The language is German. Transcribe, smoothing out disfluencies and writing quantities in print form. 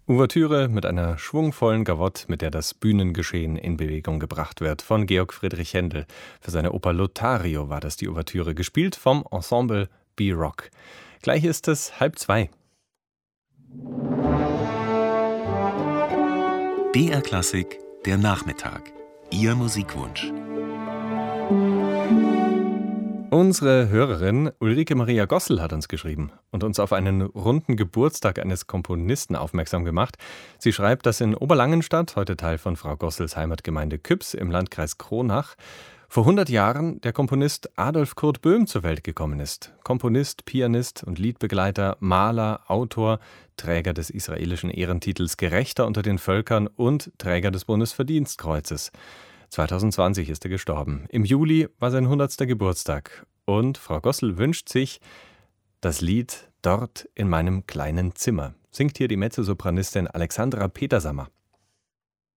Ouvertüre mit einer schwungvollen Gavotte, mit der das Bühnengeschehen in Bewegung gebracht wird, von Georg Friedrich Händel. Für seine Oper Lothario war das die Ouvertüre, gespielt vom Ensemble B-Rock. Gleich ist es 1:30. BR Klassik, der Nachmittag. Ihr Musikwunsch. Unsere Hörerin Ulrike Maria Gossel hat uns geschrieben und uns auf einen runden Geburtstag eines Komponisten aufmerksam gemacht. Sie schreibt, dass in Oberlangenstadt, heute Teil von Frau Gossels Heimatgemeinde Küps im Landkreis Kronach, vor 100 Jahren der Komponist Adolf Kurt Böhm zur Welt gekommen ist. Komponist, Pianist und Liedbegleiter, Maler, Autor, Träger des israelischen Ehrentitels Gerechter unter den Völkern und Träger des Bundesverdienstkreuzes. 2020 ist er gestorben. Im Juli war sein 100. Geburtstag. Und Frau Gossel wünscht sich das Lied »Dort in meinem kleinen Zimmer«. Singt hier die Mezzosopranistin Alexandra Petersammer.